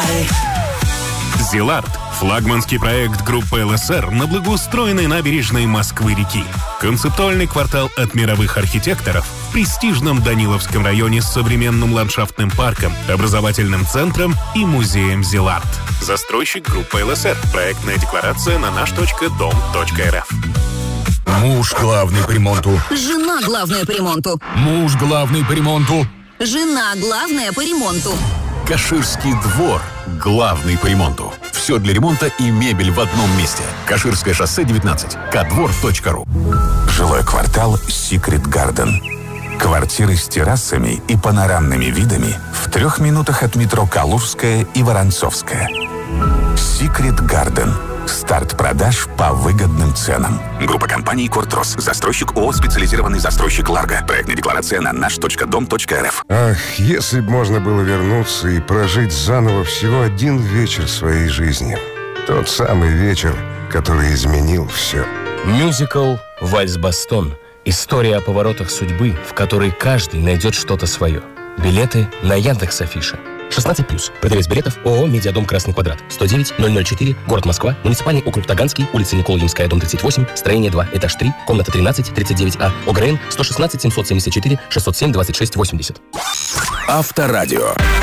Зиларт – флагманский проект группы ЛСР на благоустроенной набережной Москвы-реки. Концептуальный квартал от мировых архитекторов в престижном Даниловском районе с современным ландшафтным парком, образовательным центром и музеем Зиларт. Застройщик группы ЛСР. Проектная декларация на наш.дом.рф. Муж главный по ремонту. Жена главная по ремонту. Муж главный по ремонту. Жена главная по ремонту. Каширский двор главный по ремонту. Все для ремонта и мебель в одном месте. Каширское шоссе 19. Кадвор.ру. Жилой квартал Secret Garden. Квартиры с террасами и панорамными видами в 3 минутах от метро Калужская и Воронцовская. Secret Garden. Старт продаж по выгодным ценам. Группа компаний «Кортрос». Застройщик ООО «Специализированный застройщик Ларго». Проектная декларация на наш.дом.рф. Ах, если бы можно было вернуться и прожить заново всего один вечер своей жизни. Тот самый вечер, который изменил все. Мюзикл «Вальс-Бастон». История о поворотах судьбы, в которой каждый найдет что-то свое. Билеты на Яндекс.Афише. 16+. Продавец билетов ООО «Медиадом Красный Квадрат». 109-004, город Москва, муниципальный округ Таганский, улица Никола-Ямская, дом 38, строение 2, этаж 3, комната 13, 39А, ОГРН 116 774 607 26 80. Авторадио.